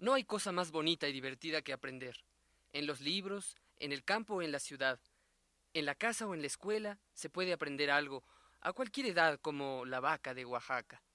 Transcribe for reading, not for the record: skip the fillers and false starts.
No hay cosa más bonita y divertida que aprender. En los libros, en el campo o en la ciudad, en la casa o en la escuela, se puede aprender algo, a cualquier edad como la vaca de Oaxaca.